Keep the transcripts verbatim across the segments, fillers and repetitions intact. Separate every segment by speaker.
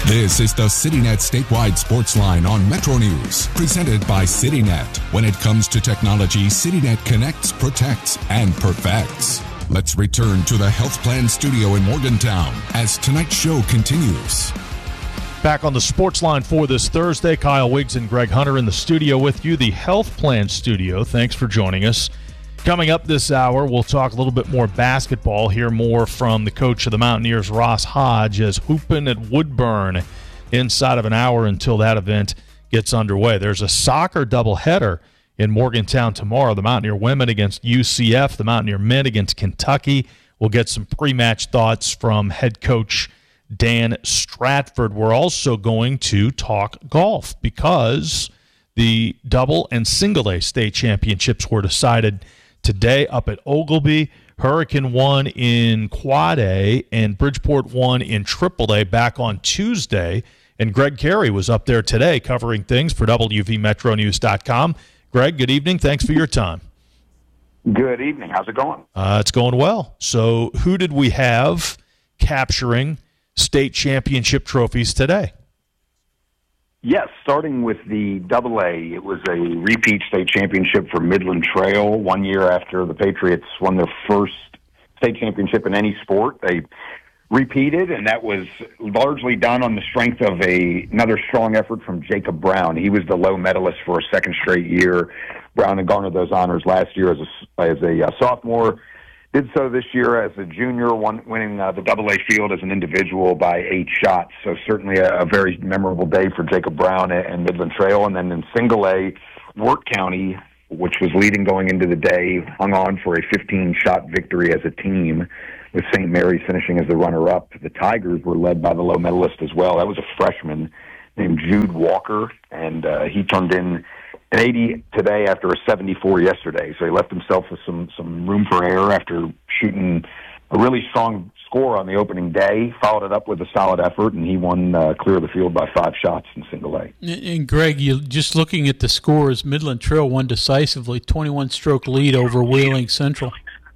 Speaker 1: This is the CityNet Statewide Sports Line on Metro News, presented by CityNet. When it comes to technology, CityNet connects, protects, and perfects. Let's return to the Health Plan Studio in Morgantown as tonight's show continues.
Speaker 2: Back on the Sports Line for this Thursday, Kyle Wiggs and Greg Hunter in the studio with you, the Health Plan Studio. Thanks for joining us. Coming up this hour, we'll talk a little bit more basketball, hear more from the coach of the Mountaineers, Ross Hodge, as hooping at Woodburn inside of an hour until that event gets underway. There's a soccer doubleheader in Morgantown tomorrow. The Mountaineer women against U C F, the Mountaineer men against Kentucky. We'll get some pre-match thoughts from head coach Dan Stratford. We're also going to talk golf because the double and single A state championships were decided today up at Oglebay. Hurricane won in Quad A and Bridgeport won in Triple A back on Tuesday. And Greg Carey was up there today covering things for W V Metro News dot com. Greg, good evening. Thanks for your time.
Speaker 3: Good evening. How's it going?
Speaker 2: Uh, it's going well. So who did we have capturing state championship trophies today?
Speaker 3: Yes, starting with the double A, it was a repeat state championship for Midland Trail one year after the Patriots won their first state championship in any sport. They repeated, and that was largely done on the strength of a another strong effort from Jacob Brown. He was the low medalist for a second straight year. Brown had garnered those honors last year as a, as a uh, sophomore. Did so this year as a junior, one, winning uh, the double A field as an individual by eight shots. So certainly a, a very memorable day for Jacob Brown and, and Midland Trail. And then in single A, Wirt County, which was leading going into the day, hung on for a fifteen-shot victory as a team, with Saint Mary's finishing as the runner-up. The Tigers were led by the low medalist as well. That was a freshman named Jude Walker, and uh, he turned in an eighty today after a seventy-four yesterday. So he left himself with some, some room for error after shooting a really strong score on the opening day, followed it up with a solid effort, and he won uh, clear of the field by five shots in single A.
Speaker 4: And Greg, you just looking at the scores, Midland Trail won decisively, twenty-one stroke lead over Wheeling Central.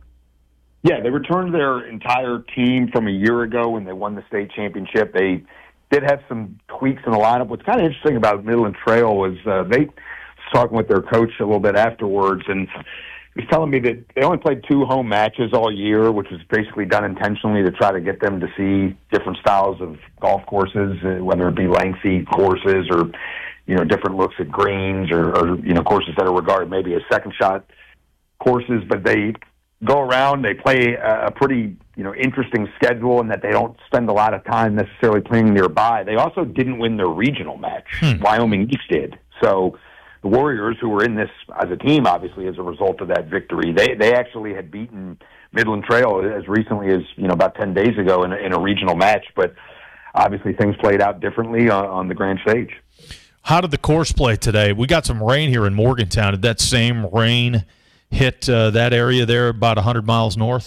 Speaker 3: Yeah, they returned their entire team from a year ago when they won the state championship. They did have some tweaks in the lineup. What's kind of interesting about Midland Trail was uh, they talking with their coach a little bit afterwards, and he was telling me that they only played two home matches all year, which was basically done intentionally to try to get them to see different styles of golf courses, uh, whether it be lengthy courses or, you know, different looks at greens or, or, you know, courses that are regarded maybe as second shot courses. But they go around, they play a pretty, you know, interesting schedule in that they don't spend a lot of time necessarily playing nearby. They also didn't win their regional match. Hmm. Wyoming East did. So the Warriors, who were in this as a team, obviously, as a result of that victory, they they actually had beaten Midland Trail as recently as, you know, about ten days ago in a, in a regional match. But obviously things played out differently on, on the grand stage.
Speaker 2: How did the course play today? We got some rain here in Morgantown. Did that same rain hit uh, that area there about one hundred miles north?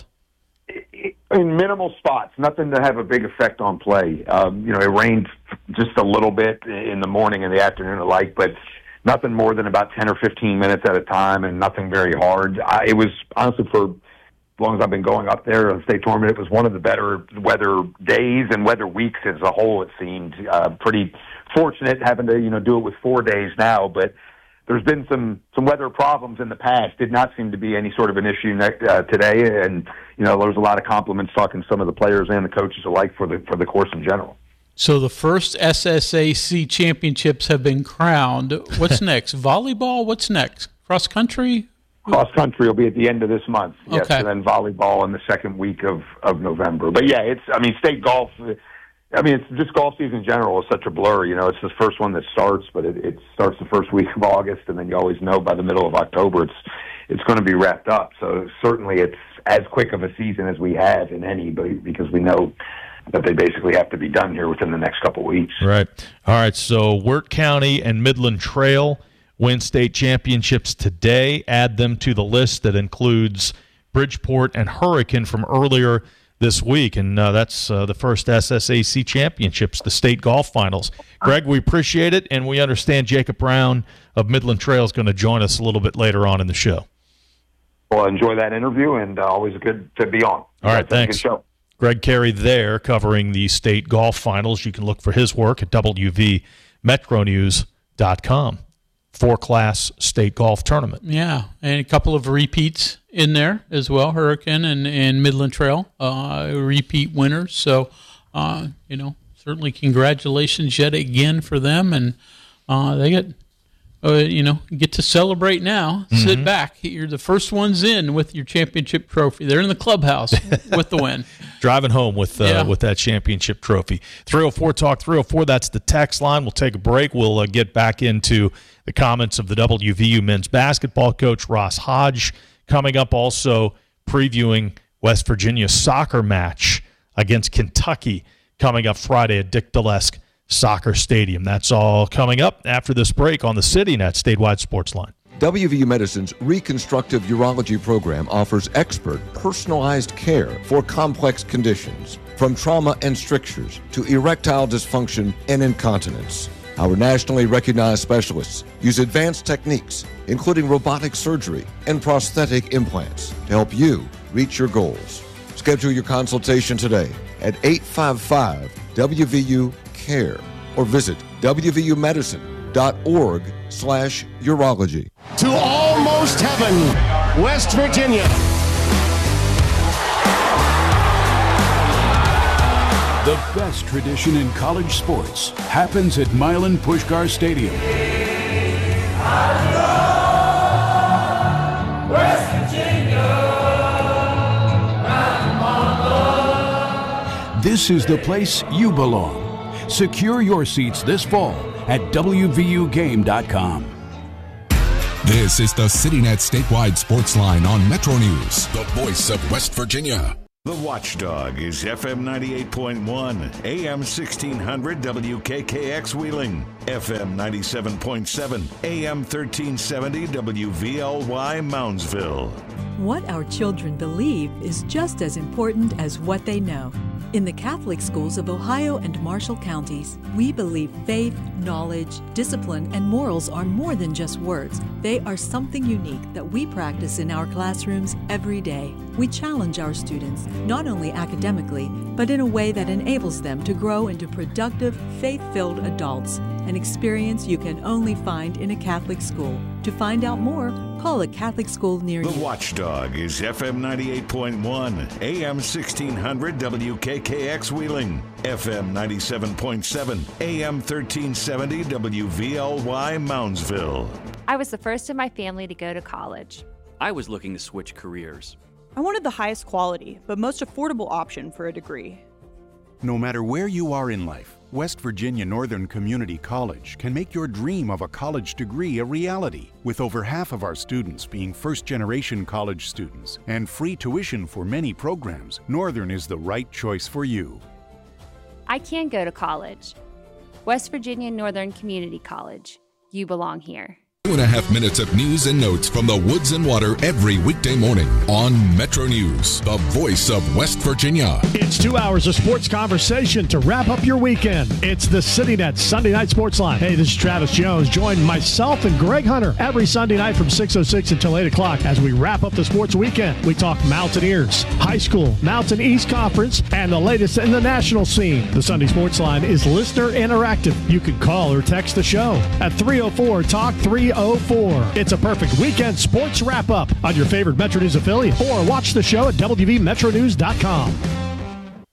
Speaker 3: In minimal spots, nothing to have a big effect on play. Um, you know, it rained just a little bit in the morning and the afternoon alike, but nothing more than about ten or fifteen minutes at a time, and nothing very hard. I, it was, honestly, for as long as I've been going up there on the state tournament, it was one of the better weather days and weather weeks as a whole, it seemed. Uh, pretty fortunate having to, you know, do it with four days now, but there's been some, some weather problems in the past. Did not seem to be any sort of an issue uh, today, and, you know, there was a lot of compliments talking to some of the players and the coaches alike for the for the course in general.
Speaker 4: So the first S S A C championships have been crowned. What's next? Volleyball? What's next? Cross country?
Speaker 3: Cross country will be at the end of this month. Yes,
Speaker 4: okay.
Speaker 3: And then volleyball in the second week of, of November. But yeah, it's, I mean, state golf, I mean, it's just golf season in general is such a blur. You know, it's the first one that starts, but it, it starts the first week of August, and then you always know by the middle of October it's it's going to be wrapped up. So certainly it's as quick of a season as we have in any, because we know that they basically have to be done here within the next couple of weeks.
Speaker 2: Right. All right, so Wirt County and Midland Trail win state championships today. Add them to the list that includes Bridgeport and Hurricane from earlier this week, and uh, that's uh, the first S S A C championships, the state golf finals. Greg, we appreciate it, and we understand Jacob Brown of Midland Trail is going to join us a little bit later on in the show.
Speaker 3: Well, enjoy that interview, and uh, always good to be on.
Speaker 2: All right, thanks.
Speaker 3: Good show.
Speaker 2: Greg Carey there covering the state golf finals. You can look for his work at W V Metro News dot com. Four-class state golf tournament.
Speaker 4: Yeah, and a couple of repeats in there as well, Hurricane and, and Midland Trail, uh, repeat winners. So, uh, you know, certainly congratulations yet again for them. And uh, they get, uh, you know, get to celebrate now. Mm-hmm. Sit back. You're the first ones in with your championship trophy. They're in the clubhouse with the win.
Speaker 2: Driving home with uh, yeah. with that championship trophy. three oh four Talk three oh four, that's the text line. We'll take a break. We'll uh, get back into the comments of the W V U men's basketball coach, Ross Hodge, coming up, also previewing West Virginia's soccer match against Kentucky coming up Friday at Dick Dalesk Soccer Stadium. That's all coming up after this break on the CityNet Statewide Sports Line.
Speaker 5: W V U Medicine's Reconstructive Urology program offers expert, personalized care for complex conditions, from trauma and strictures to erectile dysfunction and incontinence. Our nationally recognized specialists use advanced techniques, including robotic surgery and prosthetic implants, to help you reach your goals. Schedule your consultation today at eight five five W V U care or visit W V U medicine dot org slash urology.
Speaker 6: To almost heaven, West Virginia.
Speaker 7: The best tradition in college sports happens at Milan Puskar Stadium.
Speaker 8: West Virginia,
Speaker 7: this is the place you belong. Secure your seats this fall at W V U game dot com.
Speaker 1: This is the CityNet Statewide Sports Line on Metro News, the voice of West Virginia.
Speaker 9: The Watchdog is F M ninety-eight point one, A M sixteen hundred W K K X Wheeling, F M ninety-seven point seven, A M thirteen seventy W V L Y Moundsville.
Speaker 10: What our children believe is just as important as what they know. In the Catholic schools of Ohio and Marshall counties, we believe faith, knowledge, discipline, and morals are more than just words. They are something unique that we practice in our classrooms every day. We challenge our students, not only academically, but in a way that enables them to grow into productive, faith-filled adults, an experience you can only find in a Catholic school. To find out more, call a Catholic school near you.
Speaker 9: The Watchdog is F M ninety-eight point one, A M sixteen hundred W K K X Wheeling, F M ninety-seven point seven, A M thirteen seventy W V L Y Moundsville.
Speaker 11: I was the first in my family to go to college.
Speaker 12: I was looking to switch careers.
Speaker 13: I wanted the highest quality, but most affordable option for a degree.
Speaker 14: No matter where you are in life, West Virginia Northern Community College can make your dream of a college degree a reality. With over half of our students being first-generation college students and free tuition for many programs, Northern is the right choice for you.
Speaker 11: I can go to college. West Virginia Northern Community College. You belong here.
Speaker 1: Two and a half minutes of news and notes from the woods and water every weekday morning on Metro News, the voice of West Virginia.
Speaker 6: It's two hours of sports conversation to wrap up your weekend. It's the CityNet Sunday Night Sports Line. Hey, this is Travis Jones. Join myself and Greg Hunter every Sunday night from six oh six until eight o'clock as we wrap up the sports weekend. We talk Mountaineers, high school, Mountain East Conference, and the latest in the national scene. The Sunday Sports Line is listener interactive. You can call or text the show at three oh four talk three oh four. It's a perfect weekend sports wrap-up on your favorite Metro News affiliate, or watch the show at W V Metro News dot com.